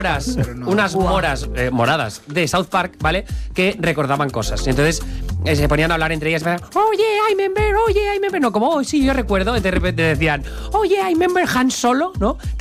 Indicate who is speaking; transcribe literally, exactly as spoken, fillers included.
Speaker 1: moras,
Speaker 2: no.
Speaker 1: unas
Speaker 2: Guau.
Speaker 1: moras eh, moradas de South Park, ¿vale? Que recordaban cosas. Entonces eh, se ponían a hablar entre ellas. Oye, I remember, oye, I remember. No, como, oh, sí, yo recuerdo. Y de repente decían, oye, I remember Han Solo, ¿no?